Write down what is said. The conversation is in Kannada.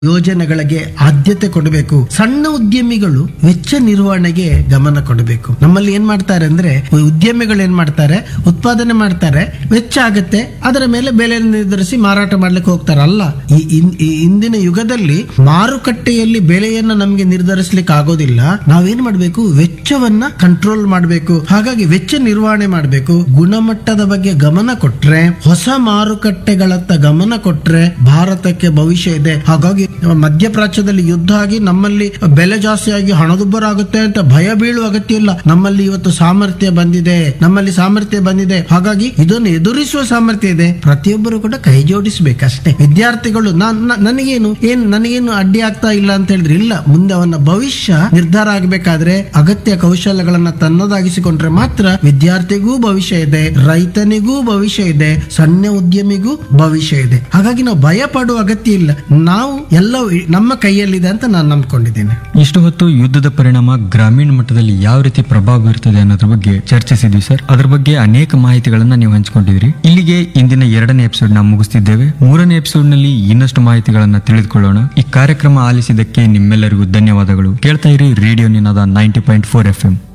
ಯೋಜನೆಗಳಿಗೆ ಆದ್ಯತೆ ಕೊಡಬೇಕು. ಸಣ್ಣ ಉದ್ಯಮಿಗಳು ವೆಚ್ಚ ನಿರ್ವಹಣೆಗೆ ಗಮನ ಕೊಡಬೇಕು. ನಮ್ಮಲ್ಲಿ ಏನ್ ಮಾಡ್ತಾರೆ ಅಂದ್ರೆ, ಉದ್ಯಮಿಗಳು ಏನ್ ಮಾಡ್ತಾರೆ, ಉತ್ಪಾದನೆ ಮಾಡ್ತಾರೆ, ವೆಚ್ಚ ಆಗುತ್ತೆ, ಅದರ ಮೇಲೆ ಬೆಲೆ ನಿರ್ಧರಿಸಿ ಮಾರಾಟ ಮಾಡ್ಲಿಕ್ಕೆ ಹೋಗ್ತಾರೆ. ಅಲ್ಲ, ಇಂದಿನ ಯುಗದಲ್ಲಿ ಮಾರುಕಟ್ಟೆಯಲ್ಲಿ ಬೆಲೆಯನ್ನ ನಮ್ಗೆ ನಿರ್ಧರಿಸಲಿಕ್ಕೆ ಆಗೋದಿಲ್ಲ. ನಾವೇನ್ ಮಾಡ್ಬೇಕು, ವೆಚ್ಚವನ್ನ ಕಂಟ್ರೋಲ್ ಮಾಡಬೇಕು. ಹಾಗಾಗಿ ವೆಚ್ಚ ನಿರ್ವಹಣೆ ಮಾಡಬೇಕು. ಗುಣಮಟ್ಟದ ಬಗ್ಗೆ ಗಮನ ಕೊಟ್ರೆ, ಹೊಸ ಮಾರುಕಟ್ಟೆಗಳತ್ತ ಗಮನ ಕೊಟ್ರೆ ಭಾರತಕ್ಕೆ ಭವಿಷ್ಯ ಇದೆ. ಹಾಗಾಗಿ ಮಧ್ಯಪ್ರಾಚ್ಯದಲ್ಲಿ ಯುದ್ಧ ಆಗಿ ನಮ್ಮಲ್ಲಿ ಬೆಲೆ ಜಾಸ್ತಿ ಆಗಿ ಹಣದುಬ್ಬರ ಆಗುತ್ತೆ ಅಂತ ಭಯ ಬೀಳುವ ಅಗತ್ಯ ಇಲ್ಲ. ನಮ್ಮಲ್ಲಿ ಇವತ್ತು ಸಾಮರ್ಥ್ಯ ಬಂದಿದೆ. ಹಾಗಾಗಿ ಇದನ್ನು ಎದುರಿಸುವ ಸಾಮರ್ಥ್ಯ ಇದೆ. ಪ್ರತಿಯೊಬ್ಬರು ಕೂಡ ಕೈ ಜೋಡಿಸಬೇಕಷ್ಟೇ. ವಿದ್ಯಾರ್ಥಿಗಳು ನನಗೇನು ಅಡ್ಡಿ ಆಗ್ತಾ ಇಲ್ಲ ಅಂತ ಹೇಳಿದ್ರೆ ಇಲ್ಲ, ಮುಂದೆ ಅವನ ಭವಿಷ್ಯ ನಿರ್ಧಾರ ಆಗಬೇಕಾದ್ರೆ ಅಗತ್ಯ ಕೌಶಲ್ಯಗಳನ್ನ ತನ್ನದಾಗಿಸಿಕೊಂಡ್ರೆ ಮಾತ್ರ ವಿದ್ಯಾರ್ಥಿಗೂ ಭವಿಷ್ಯ ಇದೆ, ರೈತನಿಗೂ ಭವಿಷ್ಯ ಇದೆ, ಸಣ್ಣ ಉದ್ಯಮಿಗೂ ಭವಿಷ್ಯ ಇದೆ. ಹಾಗಾಗಿ ನಾವು ಭಯ ಪಡುವ ಅಗತ್ಯ ಇಲ್ಲ. ನಾವು ಎಲ್ಲ ನಮ್ಮ ಕೈಯಲ್ಲಿದೆ ಅಂತ ನಾನು ನಂಬ್ಕೊಂಡಿದ್ದೇನೆ. ಇಷ್ಟು ಹೊತ್ತು ಯುದ್ಧದ ಪರಿಣಾಮ ಗ್ರಾಮೀಣ ಮಟ್ಟದಲ್ಲಿ ಯಾವ ರೀತಿ ಪ್ರಭಾವ ಬೀರುತ್ತದೆ ಅನ್ನೋದ್ರ ಬಗ್ಗೆ ಚರ್ಚಿಸಿದ್ವಿ ಸರ್. ಅದರ ಬಗ್ಗೆ ಅನೇಕ ಮಾಹಿತಿಗಳನ್ನ ನೀವು ಹಂಚಿಕೊಂಡಿದ್ರಿ. ಇಲ್ಲಿಗೆ ಇಂದಿನ 2ನೇ ಎಪಿಸೋಡ್ ನಾವು ಮುಗಿಸ್ತಿದ್ದೇವೆ. 3ನೇ ಎಪಿಸೋಡ್ ನಲ್ಲಿ ಇನ್ನಷ್ಟು ಮಾಹಿತಿಗಳನ್ನ ತಿಳಿದುಕೊಳ್ಳೋಣ. ಈ ಕಾರ್ಯಕ್ರಮ ಆಲಿಸಿದ್ದಕ್ಕೆ ನಿಮ್ಮೆಲ್ಲರಿಗೂ ಧನ್ಯವಾದಗಳು. ಕೇಳ್ತಾ ಇರಿ ರೇಡಿಯೋ ನಿನಾದ 90.4 FM.